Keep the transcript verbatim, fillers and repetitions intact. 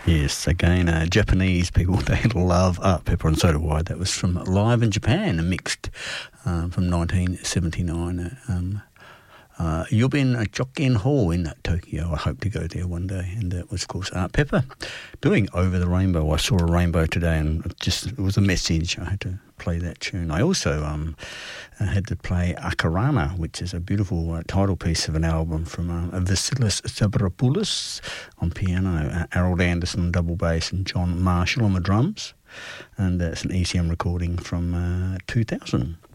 Yes, again, uh, Japanese people, they love Art Pepper, and so do I. That was from Live in Japan, a mixed um, from nineteen seventy-nine. Uh, um, uh, Yubin Chokken Hall in Tokyo. I hope to go there one day. And that was, of course, Art Pepper doing Over the Rainbow. I saw a rainbow today, and it just it was a message. I had to play that tune. I also um, had to play Akarana, which is a beautiful uh, title piece of an album from uh, Vasilis Stavropoulos on piano, uh, Harold Anderson on double bass, and John Marshall on the drums. And that's an E C M recording from uh, two thousand.